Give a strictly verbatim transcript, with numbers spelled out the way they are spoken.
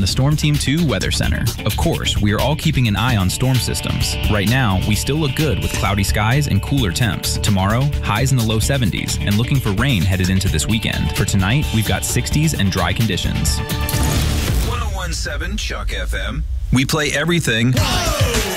the Storm Team two Weather Center. Of course, we are all keeping an eye on storm systems. Right now, we still look good with cloudy skies and cooler temps. Tomorrow, highs in the low seventies and looking for rain headed into this weekend. For tonight, we've got sixties and dry conditions. one oh one point seven Chuck F M. We play everything